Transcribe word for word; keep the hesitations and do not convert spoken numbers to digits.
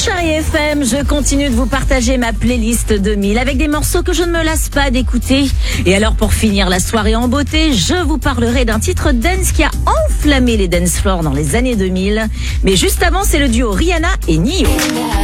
Chérie F M, je continue de vous partager ma playlist deux mille avec des morceaux que je ne me lasse pas d'écouter. Et alors pour finir la soirée en beauté, je vous parlerai d'un titre dance qui a enflammé les dance floors dans les années deux mille. Mais juste avant, c'est le duo Rihanna et Nio.